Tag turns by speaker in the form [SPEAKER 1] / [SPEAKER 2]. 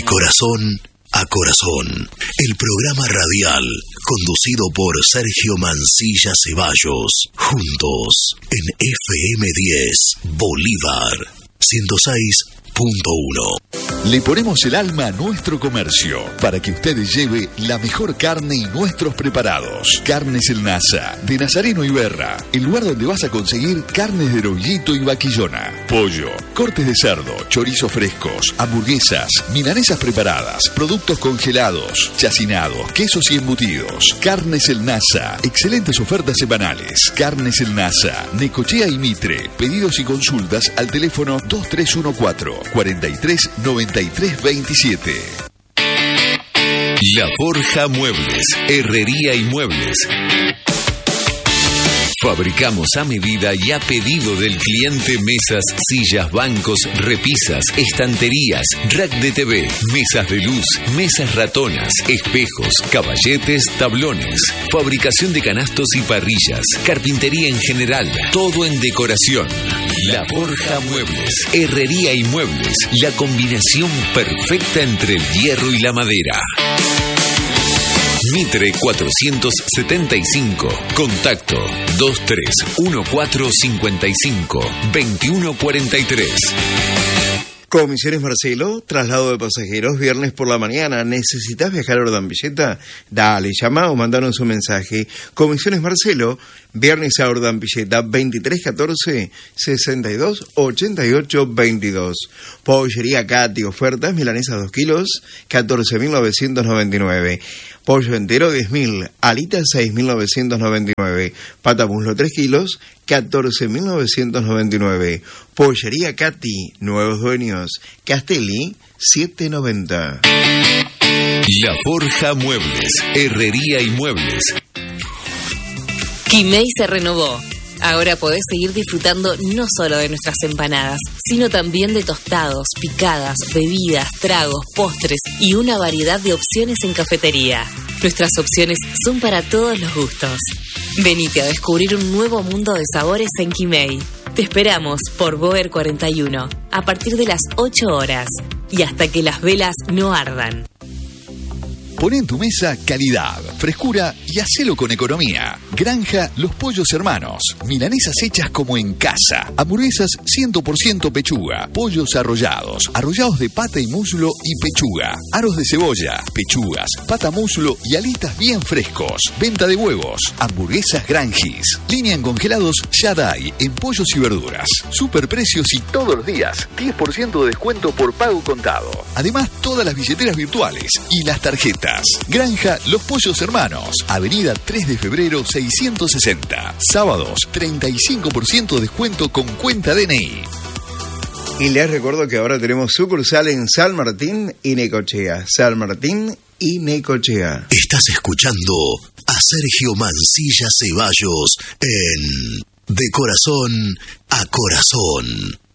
[SPEAKER 1] corazón a corazón, el programa radial conducido por Sergio Mancilla Ceballos, juntos en FM 10 Bolívar 106.1.
[SPEAKER 2] Le ponemos el alma a nuestro comercio para que usted lleve la mejor carne y nuestros preparados. Carnes El Nasa, de Nazareno y Berra, el lugar donde vas a conseguir carnes de novillito y vaquillona, pollo, cortes de cerdo, chorizos frescos, hamburguesas, milanesas preparadas, productos congelados, chacinados, quesos y embutidos. Carnes El Nasa, excelentes ofertas semanales. Carnes El Nasa, Necochea y Mitre. Pedidos y consultas al teléfono 2314 43 93 27.
[SPEAKER 3] La Forja Muebles, herrería y muebles. Fabricamos a medida y a pedido del cliente mesas, sillas, bancos, repisas, estanterías, rack de TV, mesas de luz, mesas ratonas, espejos, caballetes, tablones, fabricación de canastos y parrillas, carpintería en general, todo en decoración. La Forja Muebles, herrería y muebles, la combinación perfecta entre el hierro y la madera. Mitre 475. Contacto 2314552143.
[SPEAKER 4] Comisiones Marcelo, traslado de pasajeros, viernes por la mañana. ¿Necesitas viajar a Ordambilleta? Dale, llama o mandanos un mensaje. Comisiones Marcelo, viernes a Ordambilleta, 2314-6288-22. Pollería Cati, ofertas, milanesas 2 kilos, 14.999. Pollo entero, 10.000. Alitas, 6.999. Pata muslo, 3 kilos, 14.999. Pollería Cati, nuevos dueños. Castelli, 790.
[SPEAKER 3] La Forja Muebles, herrería y muebles.
[SPEAKER 5] Quimei se renovó. Ahora podés seguir disfrutando no solo de nuestras empanadas, sino también de tostados, picadas, bebidas, tragos, postres y una variedad de opciones en cafetería. Nuestras opciones son para todos los gustos. Venite a descubrir un nuevo mundo de sabores en Quimei. Te esperamos por Boer 41 a partir de las 8 horas y hasta que las velas no ardan.
[SPEAKER 2] Pon en tu mesa calidad, frescura y hacelo con economía. Granja Los Pollos Hermanos. Milanesas hechas como en casa. Hamburguesas 100% pechuga. Pollos arrollados. Arrollados de pata y muslo y pechuga. Aros de cebolla, pechugas, pata muslo y alitas bien frescos. Venta de huevos. Hamburguesas Granjis. Línea en congelados Yadai en pollos y verduras. Superprecios y todos los días 10% de descuento por pago contado. Además, todas las billeteras virtuales y las tarjetas. Granja Los Pollos Hermanos, Avenida 3 de Febrero 660. Sábados, 35% de descuento con cuenta DNI.
[SPEAKER 4] Y les recuerdo que ahora tenemos sucursal en San Martín y Necochea. San Martín y Necochea.
[SPEAKER 1] Estás escuchando a Sergio Mancilla Ceballos en De Corazón a Corazón.